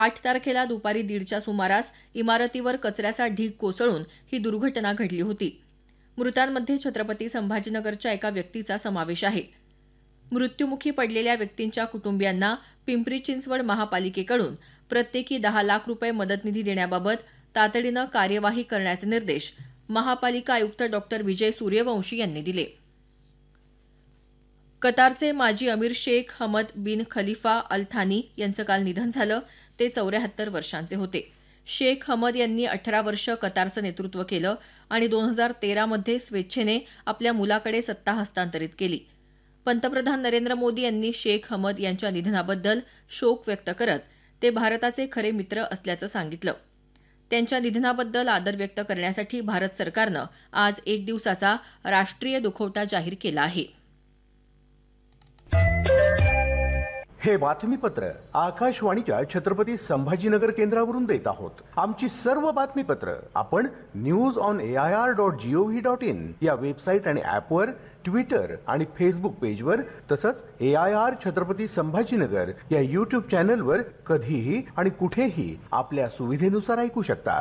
8 तारखेला दुपारी 1:30च्या सुमारास इमारतीवर कचऱ्याचा ढीग कोसळून ही दुर्घटना घडली होती. मृतांमध्ये छत्रपती संभाजीनगरच्या एका व्यक्तीचा समावेश आहे. मृत्युमुखी पडलेल्या व्यक्तींच्या कुटुंबियांना पिंपरी चिंचवड महापालिकेकडून प्रत्येकी 10 लाख रुपये मदतनिधी देण्याबाबत तातडीनं कार्यवाही करण्याचे निर्देश महापालिका आयुक्त डॉ. विजय सूर्यवंशी यांनी दिले. कतारचे माजी अमीर शेख हमद बिन खलिफा अल थानी यांचं काल निधन झालं. ते 74 वर्षांचे होते. शेख हमद यांनी 18 वर्ष कतारचं नेतृत्व केलं आणि 2013 मध्ये स्वेच्छेने आपल्या मुलाकडे सत्ता हस्तांतरित केली. पंतप्रधान नरेंद्र मोदी यांनी शेख हमद यांच्या निधनाबद्दल शोक व्यक्त करत ते भारताचे खरे मित्र असल्याचं सांगितलं. त्यांच्या निधनाबद्दल आदर व्यक्त करण्यासाठी भारत सरकारनं आज 1 दिवसाचा राष्ट्रीय दुखवटा जाहीर केला आहे. हे बातमीपत्र आकाशवाणीच्या छत्रपती संभाजीनगर केंद्रावरून देत आहोत. आमची सर्व बातमीपत्र आपण news.air.gov.in या वेबसाईट आणि ऍपवर, ट्विटर आणि फेसबुक पेजवर तसंच AIR छत्रपती संभाजीनगर या YouTube चॅनलवर कधीही आणि कुठेही आपल्या सुविधेनुसार ऐकू शकता.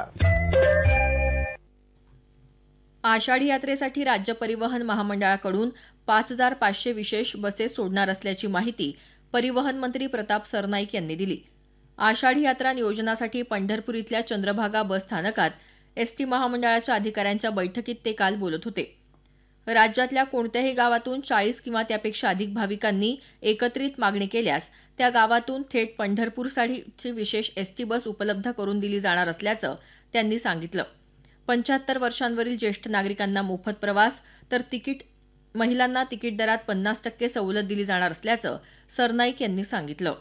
आषाढी यात्रेसाठी राज्य परिवहन महामंडळाकडून 5,500 विशेष बसेस सोडणार असल्याची माहिती परिवहन मंत्री प्रताप सरनाईक यांनी दिली. आषाढी यात्रा नियोजनासाठी पंढरपूर इथल्या चंद्रभागा बस स्थानकात एसटी महामंडळाच्या अधिकाऱ्यांच्या बैठकीत ते काल बोलत होते. राज्यातल्या कोणत्याही गावातून 40 किंवा त्यापेक्षा अधिक भाविकांनी एकत्रित मागणी केल्यास त्या गावातून थेट पंढरपूरसाठी विशेष एसटी बस उपलब्ध करून दिली जाणार असल्याचं त्यांनी सांगितलं. 75 वर्षांवरील ज्येष्ठ नागरिकांना मोफत प्रवास तर महिलांना तिकीट दरात 50% सवलत दिली जाणार असल्याचं सरनाईक यांनी सांगितलं.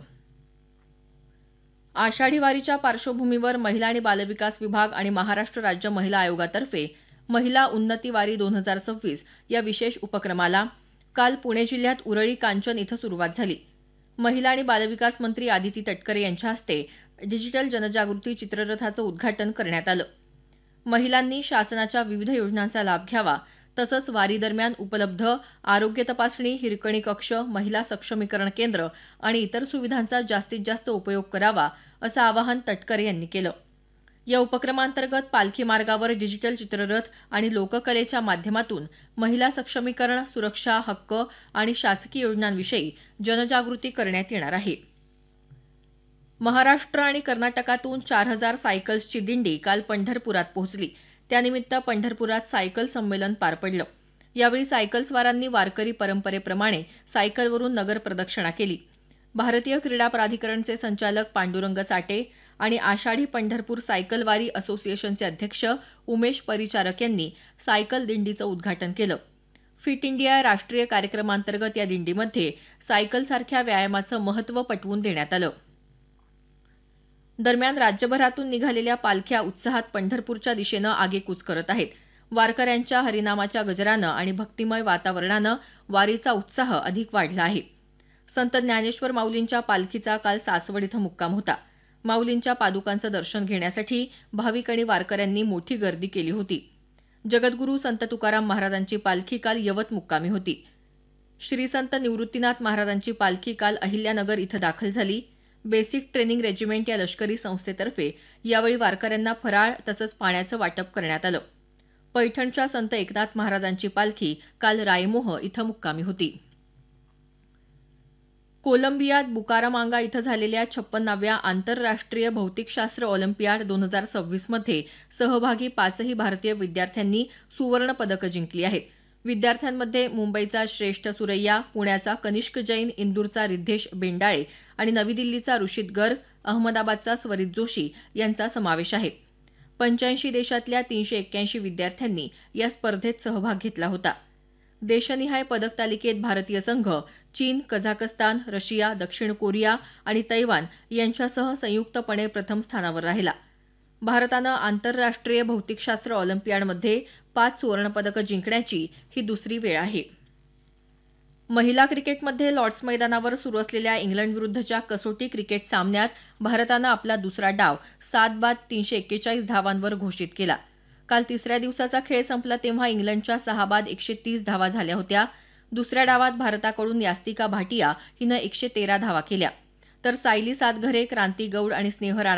आषाढी वारीच्या पार्श्वभूमीवर महिला आणि बालविकास विभाग आणि महाराष्ट्र राज्य महिला आयोगातर्फे महिला उन्नती वारी 2026 या विशेष उपक्रमाला काल पुणे जिल्ह्यात उरळी कांचन इथं सुरुवात झाली. महिला आणि बालविकास मंत्री आदिती तटकरे यांच्या हस्ते डिजिटल जनजागृती चित्ररथाचं उद्घाटन करण्यात आलं. महिलांनी शासनाच्या विविध योजनांचा लाभ घ्यावा तसंच वारी दरम्यान उपलब्ध आरोग्य तपासणी, हिरकणी कक्ष, महिला सक्षमीकरण केंद्र आणि इतर सुविधांचा जास्तीत जास्त उपयोग करावा असं आवाहन तटकरे यांनी केलं. या उपक्रमांतर्गत पालखी मार्गावर डिजिटल चित्ररथ आणि लोककलेच्या माध्यमातून महिला सक्षमीकरण, सुरक्षा, हक्क आणि शासकीय योजनांविषयी जनजागृती करण्यात येणार आहे. महाराष्ट्र आणि कर्नाटकातून 4,000 सायकल्सची दिंडी काल पंढरपुरात पोहोचली. त्यानिमित्त पंढरपुरात सायकल संमेलन पार पडलं. यावेळी सायकलस्वारांनी वारकरी परंपरेप्रमाणे सायकलवरून नगर प्रदक्षिणा केली. भारतीय क्रीडा प्राधिकरणचे संचालक पांडुरंग साठे आणि आषाढी पंढरपूर सायकलवारी असोसिएशनचे अध्यक्ष उमेश परिचारक यांनी सायकल दिंडीचं उद्घाटन केलं. फिट इंडिया या राष्ट्रीय कार्यक्रमांतर्गत या दिंडीमध्ये सायकलसारख्या व्यायामाचं महत्त्व पटवून देण्यात आलं. दरम्यान राज्यभरातून निघालेल्या पालख्या उत्साहात पंढरपूरच्या दिशेनं आगेकूच करत आहेत. वारकऱ्यांच्या हरिनामाच्या गजरानं आणि भक्तिमय वातावरणानं वारीचा उत्साह अधिक वाढला आहे. संत ज्ञानेश्वर माऊलींच्या पालखीचा काल सासवड इथं मुक्काम होता. माऊलींच्या पादुकांचं दर्शन घेण्यासाठी भाविक आणि वारकऱ्यांनी मोठी गर्दी केली होती. जगद्गुरू संत तुकाराम महाराजांची पालखी काल यवत मुक्कामी होती. श्री संत निवृत्तीनाथ महाराजांची पालखी काल अहिल्यानगर इथं दाखल झाली. बेसिक ट्रेनिंग रेजिमेंट या लष्करी संस्थेतर्फे यावेळी वारकऱ्यांना फराळ तसंच पाण्याचं वाटप करण्यात आलं. पैठणच्या संत एकनाथ महाराजांची पालखी काल रायमोह इथं मुक्कामी होती. कोलंबियात बुकारामांगा इथं झालेल्या 56व्या आंतरराष्ट्रीय भौतिकशास्त्र ऑलिम्पियाड 2026 मध्ये सहभागी 5ही भारतीय विद्यार्थ्यांनी सुवर्ण पदकं जिंकली आहेत. विद्यार्थ्यांमध्ये मुंबईचा श्रेष्ठ सुरैया, पुण्याचा कनिष्क जैन, इंदूरचा रिद्धेश बेंडाळे आणि नवी दिल्लीचा ऋषित गर्ग, अहमदाबादचा स्वरित जोशी यांचा समावेश आहे. 85 देशातल्या 381 विद्यार्थ्यांनी या स्पर्धेत सहभाग घेतला होता. देशनिहाय पदक तालिकेत भारतीय संघ चीन, कझाकस्तान, रशिया, दक्षिण कोरिया आणि तैवान यांच्यासह संयुक्तपणे प्रथम स्थानावर राहिला. भारतानं आंतरराष्ट्रीय भौतिकशास्त्र ऑलिम्पियाडमध्ये 5 सुवर्णपदकं जिंकण्याची ही दुसरी वेळ आहे. महिला क्रिकेटमध्ये लॉर्ड्स मैदानावर सुरू असलेल्या इंग्लंडविरुद्धच्या कसोटी क्रिकेट सामन्यात भारतानं आपला दुसरा डाव 7 बाद 341 धावांवर घोषित केला. काल तिसऱ्या दिवसाचा खेळ संपला तेव्हा इंग्लंडच्या 6 बाद 130 धावा झाल्या होत्या. दुसऱ्या डावात भारताकडून यास्तिका भाटिया हिनं 113 धावा केल्या. तर सायली सातघरे, क्रांती गौड आणि स्नेह राणा